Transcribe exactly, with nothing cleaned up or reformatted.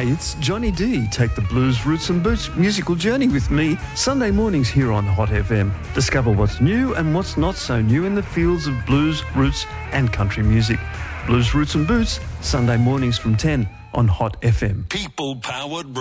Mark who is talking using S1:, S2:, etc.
S1: Hi, it's Johnny D. Take the blues, roots and boots musical journey with me Sunday mornings here on Hot F M. Discover what's new and what's not so new in the fields of blues, roots and country music. Blues, Roots and Boots, Sunday mornings from ten on Hot F M.
S2: People-powered